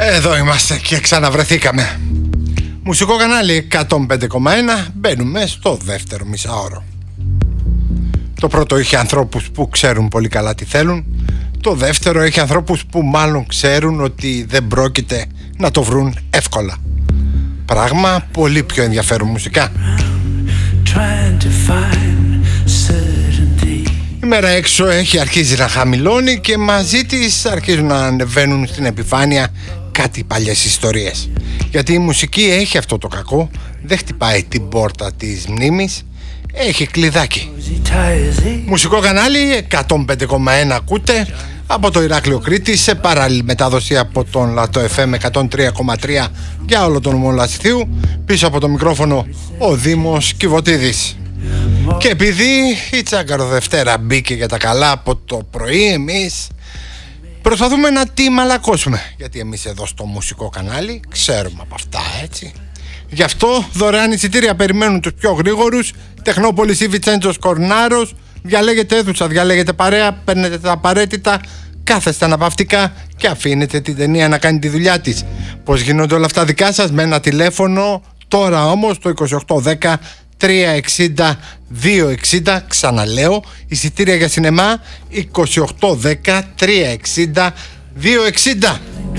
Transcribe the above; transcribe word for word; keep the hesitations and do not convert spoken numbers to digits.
Εδώ είμαστε και ξαναβρεθήκαμε. Μουσικό κανάλι εκατόν πέντε κόμμα ένα. Μπαίνουμε στο δεύτερο μισάωρο. Το πρώτο είχε ανθρώπους που ξέρουν πολύ καλά τι θέλουν. Το δεύτερο έχει ανθρώπους που μάλλον ξέρουν ότι δεν πρόκειται να το βρουν εύκολα. Πράγμα πολύ πιο ενδιαφέρον μουσικά. Η μέρα έξω έχει αρχίσει να χαμηλώνει και μαζί της αρχίζουν να ανεβαίνουν στην επιφάνεια κάτι παλιές ιστορίες. Γιατί η μουσική έχει αυτό το κακό, δεν χτυπάει την πόρτα της μνήμης, έχει κλειδάκι. Μουσικό κανάλι εκατόν πέντε κόμμα ένα ακούτε από το Ηράκλειο Κρήτη, σε παράλληλη μετάδοση από τον Λατό εφ εμ εκατόν τρία κόμμα τρία για όλο τον νομό Λασιθίου. Πίσω από το μικρόφωνο ο Δήμος Κιβωτίδης. Και επειδή η Τσάγκαρο-Δευτέρα μπήκε για τα καλά από το πρωί, εμείς προσπαθούμε να τη μαλακώσουμε. Γιατί εμείς εδώ στο μουσικό κανάλι ξέρουμε από αυτά, έτσι. Γι' αυτό δωρεάν εισιτήρια περιμένουν τους πιο γρήγορους. Τεχνόπολης ή Βιτσέντζος Κορνάρος. Διαλέγετε αίθουσα, διαλέγετε παρέα, παίρνετε τα απαραίτητα, κάθεστε αναπαυτικά και αφήνετε την ταινία να κάνει τη δουλειά της. Πώς γίνονται όλα αυτά δικά σας? Με ένα τηλέφωνο τώρα όμως, το είκοσι οκτώ δέκα τριακόσια εξήντα διακόσια εξήντα. Ξαναλέω, εισιτήρια για σινεμά είκοσι οκτώ δέκα τριακόσια εξήντα διακόσια εξήντα.